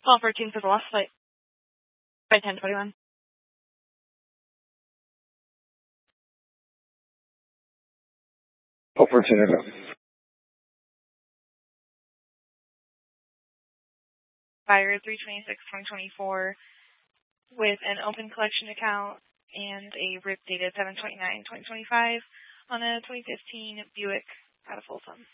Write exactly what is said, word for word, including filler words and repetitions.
twelve fourteen for the last flight. By ten twenty-one. twelve fourteen or no. Buyer three twenty-six twenty twenty-four with an open collection account and a R I P dated seven twenty-nine twenty twenty-five on a twenty fifteen Buick out of Folsom.